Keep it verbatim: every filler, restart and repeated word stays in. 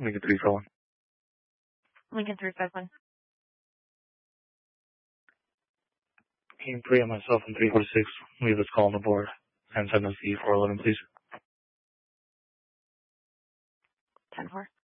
Lincoln three four one. Lincoln three five one. Team three and myself in three four six. Leave this call on the board and send us the four eleven, please. ten four.